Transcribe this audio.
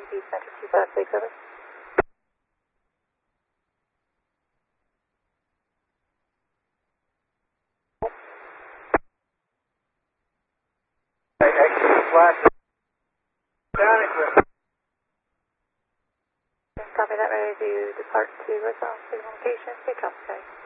East Center 2567. Copy that, ready to depart to West Signal location, take off, okay.